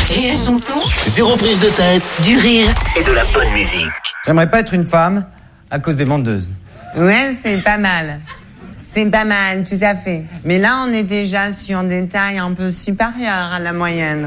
Rire et chanson. Zéro prise de tête. Du rire. Et de la bonne musique. J'aimerais pas être une femme à cause des vendeuses. Ouais, c'est pas mal. C'est pas mal, tout à fait. Mais là, on est déjà sur des tailles un peu supérieures à la moyenne.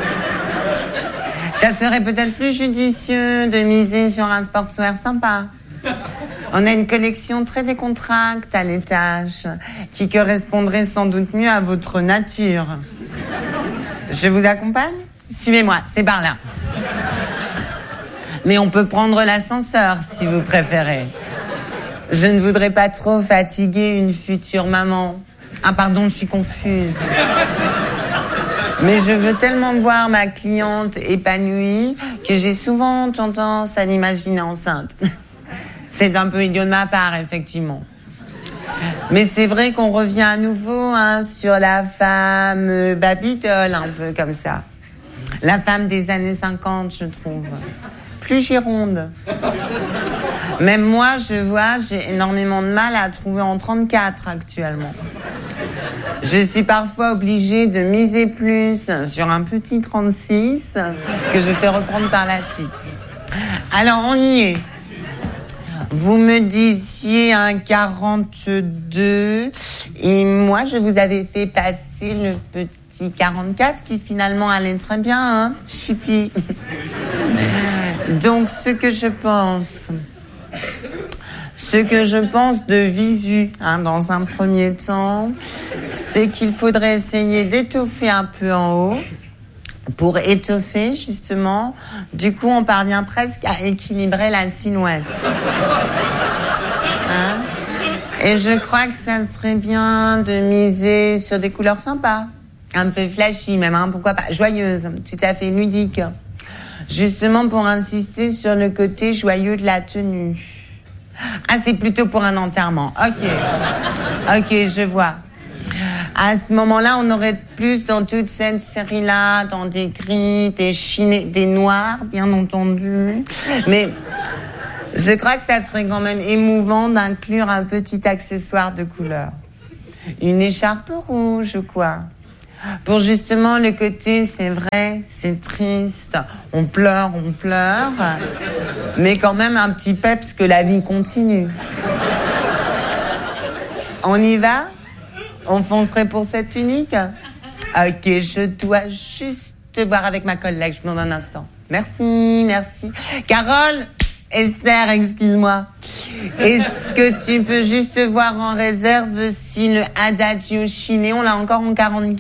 Ça serait peut-être plus judicieux de miser sur un sportswear sympa. On a une collection très décontracte à l'étage qui correspondrait sans doute mieux à votre nature. Je vous accompagne ? Suivez-moi, c'est par là. Mais on peut prendre l'ascenseur si vous préférez. Je ne voudrais pas trop fatiguer une future maman. Ah pardon, je suis confuse. Mais je veux tellement voir ma cliente épanouie que j'ai souvent tendance à l'imaginer enceinte. C'est un peu idiot de ma part, effectivement. Mais c'est vrai qu'on revient à nouveau sur la femme babitole, un peu comme ça. La femme des années 50, je trouve. Plus gironde. Même moi, je vois, j'ai énormément de mal à trouver en 34 actuellement. Je suis parfois obligée de miser plus sur un petit 36 que je fais reprendre par la suite. Alors, on y est. Vous me disiez un 42 et moi, je vous avais fait passer le petit 44 qui finalement allait très bien, Chippy. Donc, ce que je pense de visu, dans un premier temps, c'est qu'il faudrait essayer d'étoffer un peu en haut. Pour étoffer, justement, du coup, on parvient presque à équilibrer la silhouette. Et je crois que ça serait bien de miser sur des couleurs sympas. Un peu flashy même, pourquoi pas. Joyeuses, tout à fait ludiques. Justement pour insister sur le côté joyeux de la tenue. Ah, c'est plutôt pour un enterrement. Ok, je vois. À ce moment-là, on aurait plus dans toute cette série-là, dans des gris, des chinés, des noirs, bien entendu. Mais je crois que ça serait quand même émouvant d'inclure un petit accessoire de couleur. Une écharpe rouge ou quoi. Pour justement le côté, c'est vrai, c'est triste, on pleure, mais quand même un petit peps que la vie continue. On y va ? On foncerait pour cette tunique ? Ok, je dois juste te voir avec ma collègue, je vous demande un instant. Merci. Carole, Esther, excuse-moi. Est-ce que tu peux juste voir en réserve si le Adagio chiné, on l'a encore en 44 ?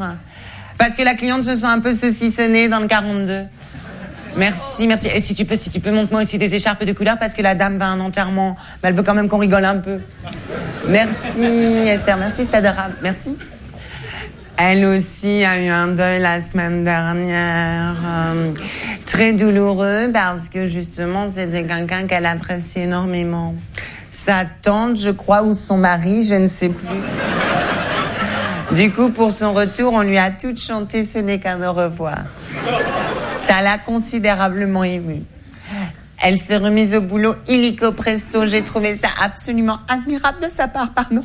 Parce que la cliente se sent un peu saucissonnée dans le 42. Merci. Et si tu peux, montre-moi aussi des écharpes de couleur parce que la dame va à un enterrement. Mais elle veut quand même qu'on rigole un peu. Merci Esther, merci, c'est adorable. Merci. Elle aussi a eu un deuil la semaine dernière, très douloureux parce que justement c'était quelqu'un qu'elle apprécie énormément. Sa tante, je crois, ou son mari, je ne sais plus. Du coup, pour son retour, on lui a toutes chanté « Ce n'est qu'un au revoir ». Ça l'a considérablement émue. Elle s'est remise au boulot illico presto. J'ai trouvé ça absolument admirable de sa part, pardon.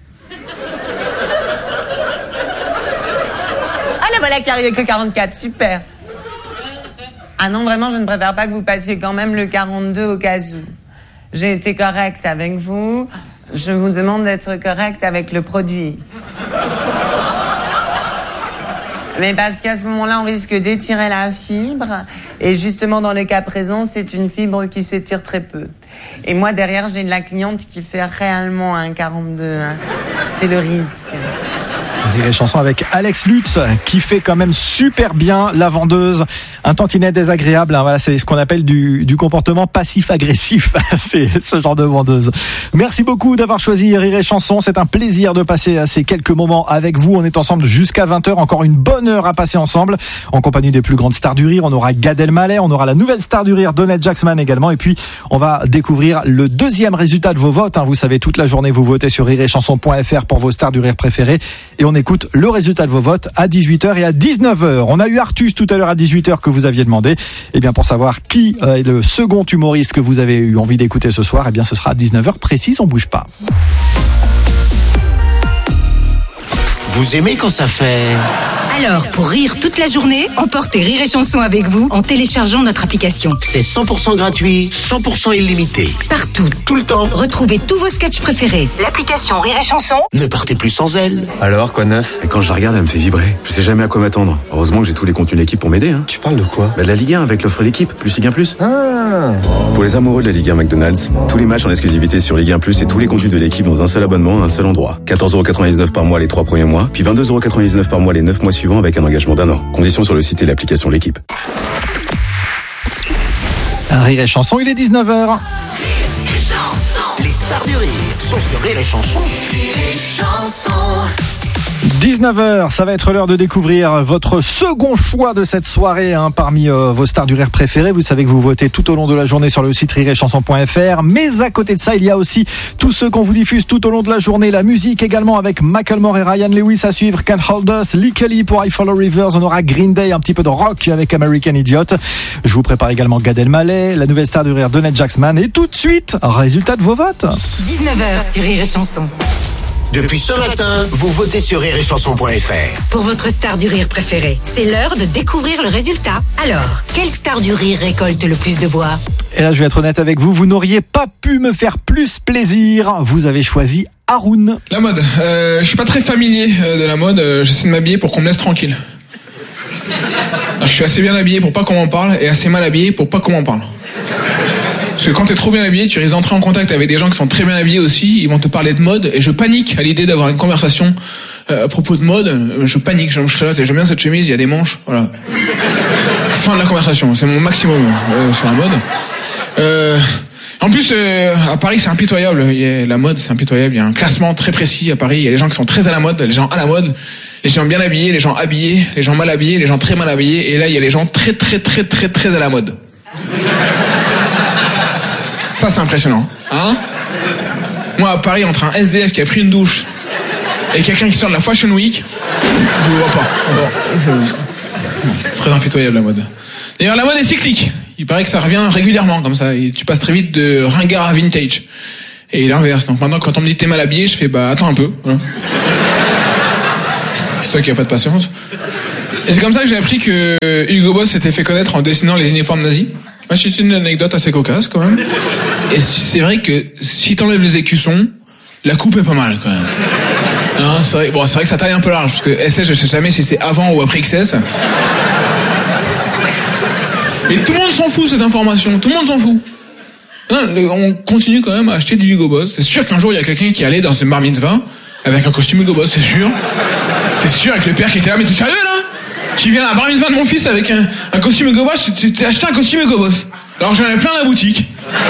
Ah là, voilà qui arrive avec le 44, super. Ah non, vraiment, je ne préfère pas que vous passiez quand même le 42 au cas où. J'ai été correcte avec vous. Je vous demande d'être correcte avec le produit. Mais parce qu'à ce moment-là, on risque d'étirer la fibre. Et justement, dans le cas présent, c'est une fibre qui s'étire très peu. Et moi, derrière, j'ai de la cliente qui fait réellement un 42. C'est le risque. Les chansons avec Alex Lutz qui fait quand même super bien la vendeuse, un tantinet désagréable, voilà, c'est ce qu'on appelle du comportement passif-agressif. C'est ce genre de vendeuse. Merci beaucoup d'avoir choisi Rire et Chanson, c'est un plaisir de passer ces quelques moments avec vous. On est ensemble jusqu'à 20h, encore une bonne heure à passer ensemble en compagnie des plus grandes stars du rire. On aura Gad Elmaleh, on aura la nouvelle star du rire Donald Jackman également, et puis on va découvrir le deuxième résultat de vos votes. Vous savez, toute la journée vous votez sur rireetchanson.fr pour vos stars du rire préférées, et on écoute le résultat de vos votes à 18h et à 19h. On a eu Artus tout à l'heure à 18h que vous aviez demandé. Et bien, pour savoir qui est le second humoriste que vous avez eu envie d'écouter ce soir, et bien ce sera à 19h précise, on bouge pas. Vous aimez quand ça fait Alors, pour rire toute la journée, emportez Rire et Chanson avec vous en téléchargeant notre application. C'est 100% gratuit, 100% illimité. Partout, Tout le temps. retrouvez tous vos sketchs préférés. L'application Rire et Chanson. Ne partez plus sans elle. Alors, quoi de neuf? Et quand je la regarde, elle me fait vibrer. Je sais jamais à quoi m'attendre. Heureusement que j'ai tous les contenus de l'équipe pour m'aider. Tu parles de quoi? De la Ligue 1 avec l'offre l'équipe, plus Ligue 1 plus. Ah. Pour les amoureux de la Ligue 1 McDonald's, tous les matchs en exclusivité sur Ligue 1 plus et tous les contenus de l'équipe dans un seul abonnement à un seul endroit. 14,99€ par mois les 3 premiers mois, puis 22,99€ par mois les 9 mois suivants avec un engagement d'1 an. Conditions sur le site et l'application l'équipe. Rire et Chanson, il est 19h. Les stars du rire sont sur Rire et Chanson. 19h, ça va être l'heure de découvrir votre second choix de cette soirée parmi vos stars du rire préférées. Vous savez que vous votez tout au long de la journée sur le site rireetchanson.fr. Mais à côté de ça, il y a aussi tous ceux qu'on vous diffuse tout au long de la journée. La musique également avec Macklemore et Ryan Lewis à suivre. Can't Hold Us, Lee Kelly pour I Follow Rivers. On aura Green Day, un petit peu de rock avec American Idiot. Je vous prépare également Gad Elmaleh, la nouvelle star du rire de Ned Jackman. Et tout de suite, résultat de vos votes. 19h sur Rire et Chanson. Depuis ce matin, vous votez sur rireetchanson.fr. Pour votre star du rire préférée, c'est l'heure de découvrir le résultat. Alors, quelle star du rire récolte le plus de voix? Et là, je vais être honnête avec vous, vous n'auriez pas pu me faire plus plaisir. Vous avez choisi Haroun. La mode. Je suis pas très familier de la mode. J'essaie de m'habiller pour qu'on me laisse tranquille. Alors, je suis assez bien habillé pour pas qu'on m'en parle et assez mal habillé pour pas qu'on m'en parle. Parce que quand t'es trop bien habillé, tu risques d'entrer en contact avec des gens qui sont très bien habillés aussi. Ils vont te parler de mode et je panique à l'idée d'avoir une conversation à propos de mode. Je panique. Je serai là, j'aime bien cette chemise, il y a des manches. Voilà. Fin de la conversation. C'est mon maximum sur la mode. En plus, à Paris, c'est impitoyable. La mode, c'est impitoyable. Il y a un classement très précis à Paris. Il y a les gens qui sont très à la mode, les gens à la mode, les gens bien habillés, les gens habillés, les gens mal habillés, les gens très mal habillés. Et là, il y a les gens très très très très très à la mode. Ça, c'est impressionnant. Hein? Moi, à Paris, entre un SDF qui a pris une douche et quelqu'un qui sort de la Fashion Week, je le vois pas. C'est très impitoyable, la mode. D'ailleurs, la mode est cyclique. Il paraît que ça revient régulièrement, comme ça. Et tu passes très vite de ringard à vintage. Et l'inverse. Donc maintenant, quand on me dit t'es mal habillé, je fais attends un peu. Voilà. C'est toi qui as pas de patience. Et c'est comme ça que j'ai appris que Hugo Boss s'était fait connaître en dessinant les uniformes nazis. C'est une anecdote assez cocasse quand même. Et c'est vrai que si t'enlèves les écussons, la coupe est pas mal quand même. Hein, c'est vrai que ça taille un peu large, parce que SS, je sais jamais si c'est avant ou après XS. Mais tout le monde s'en fout cette information, tout le monde s'en fout. On continue quand même à acheter du Hugo Boss. C'est sûr qu'un jour il y a quelqu'un qui allait dans une bar mitzvah avec un costume Hugo Boss, c'est sûr. C'est sûr, avec le père qui était là, mais t'es sérieux là? Tu viens à la bar mitzvah de mon fils avec un costume Hugo Boss, tu as acheté un costume Hugo Boss. Alors j'en ai plein à la boutique.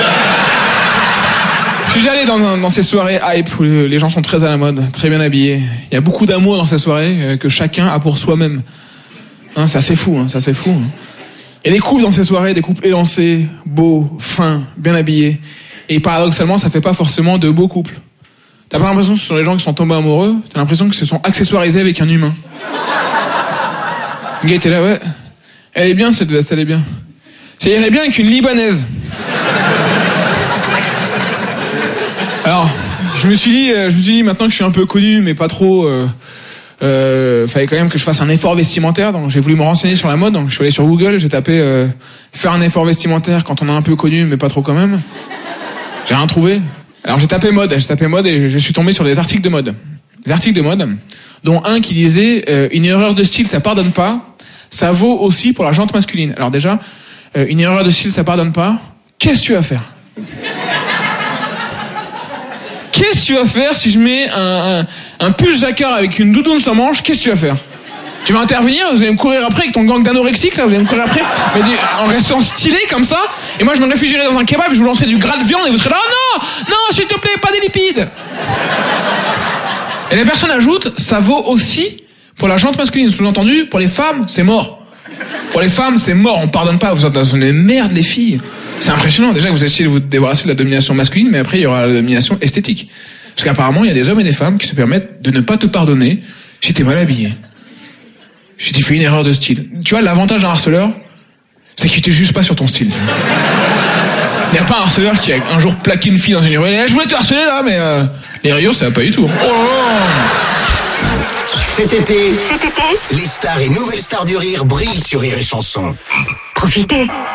Je suis déjà allé dans ces soirées hype où les gens sont très à la mode, très bien habillés. Il y a beaucoup d'amour dans ces soirées que chacun a pour soi-même. Hein, c'est assez fou, c'est assez fou. Il y a des couples dans ces soirées, des couples élancés, beaux, fins, bien habillés. Et paradoxalement, ça fait pas forcément de beaux couples. T'as pas l'impression que ce sont les gens qui sont tombés amoureux, t'as l'impression que se sont accessoirisés avec un humain. Le gars était là, ouais. Elle est bien cette veste, elle est bien. Ça irait bien avec une Libanaise. Alors, je me suis dit, maintenant que je suis un peu connu, mais pas trop, fallait quand même que je fasse un effort vestimentaire. Donc j'ai voulu me renseigner sur la mode. Donc je suis allé sur Google, j'ai tapé faire un effort vestimentaire quand on est un peu connu, mais pas trop quand même. J'ai rien trouvé. Alors j'ai tapé mode et je suis tombé sur des articles de mode. Des articles de mode, dont un qui disait une erreur de style, ça pardonne pas. Ça vaut aussi pour la jante masculine. Alors déjà, une erreur de style, ça pardonne pas. Qu'est-ce que tu vas faire? Qu'est-ce que tu vas faire si je mets un pull jacquard avec une doudoune sans manche? Qu'est-ce que tu vas faire? Tu vas intervenir, vous allez me courir après avec ton gang d'anorexiques, là, vous allez me courir après, mais en restant stylé comme ça, et moi je me réfugierai dans un kebab et je vous lancerai du gras de viande et vous serez là, oh non, s'il te plaît, pas des lipides. Et la personne ajoute, ça vaut aussi pour la jante masculine, sous-entendu, pour les femmes, c'est mort. Pour les femmes, c'est mort, on pardonne pas, vous êtes dans une merde, les filles. C'est impressionnant, déjà que vous essayez de vous débarrasser de la domination masculine, mais après il y aura la domination esthétique. Parce qu'apparemment, il y a des hommes et des femmes qui se permettent de ne pas te pardonner si t'es mal habillé. Si tu fais une erreur de style. Tu vois, l'avantage d'un harceleur, c'est qu'il te juge pas sur ton style. Il n'y a pas un harceleur qui a un jour plaqué une fille dans une ruelle. Je voulais te harceler là, mais les rayures, ça va pas du tout. Oh Cet été, les stars et nouvelles stars du rire brillent sur Rire et Chanson. Profitez.